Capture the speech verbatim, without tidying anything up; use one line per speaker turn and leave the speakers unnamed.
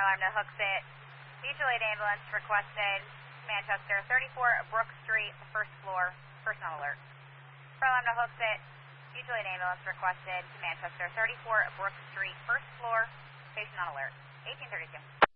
alarm to Hooksett. Mutual aid ambulance requested. Manchester, thirty-four Brook Street, first floor. Person on alert. Fire alarm to Hooksett. Mutual aid ambulance requested. Manchester, thirty-four Brook Street, first floor. Patient on alert. eighteen thirty-two.